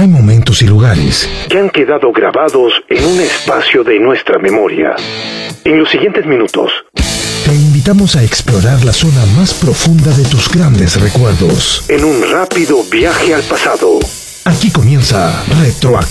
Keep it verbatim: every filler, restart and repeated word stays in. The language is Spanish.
Hay momentos y lugares que han quedado grabados en un espacio de nuestra memoria. En los siguientes minutos, te invitamos a explorar la zona más profunda de tus grandes recuerdos. en un rápido viaje al pasado. Aquí comienza Retroactivo.